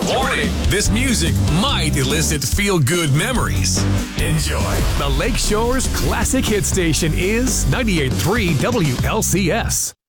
Warning, this music might elicit feel-good memories. Enjoy. The Lakeshore's classic hit station is 98.3 WLCS.